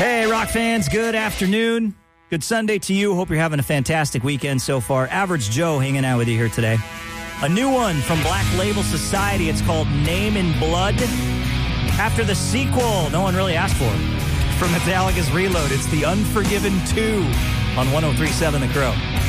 Hey, rock fans, good afternoon. Good Sunday to you. Hope you're having a fantastic weekend so far. Average Joe hanging out with you here today. A new one from Black Label Society. It's called Name in Blood. After the sequel no one really asked for. From Metallica's Reload, it's The Unforgiven 2 on 103.7 The Crow.